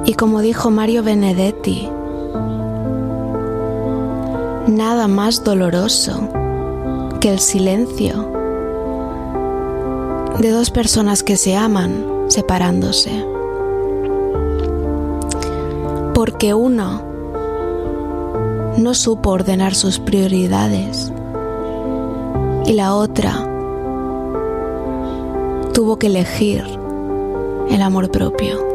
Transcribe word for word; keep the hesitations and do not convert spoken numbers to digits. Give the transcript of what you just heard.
Y como dijo Mario Benedetti, nada más doloroso que el silencio de dos personas que se aman separándose. Porque uno no supo ordenar sus prioridades y la otra tuvo que elegir el amor propio.